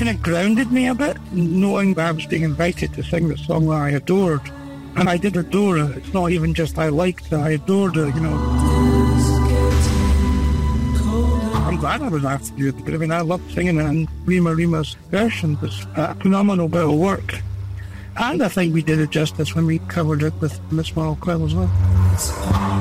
kind of grounded me a bit, knowing that I was being invited to sing the song that I adored. And I did adore it. It's not even just I liked it, I adored it, you know. I'm glad I was asked to do it, because I mean, I loved singing it, and Rima's version was a phenomenal bit of work. And I think we did it justice when we covered it with Miss Marl Quill as well.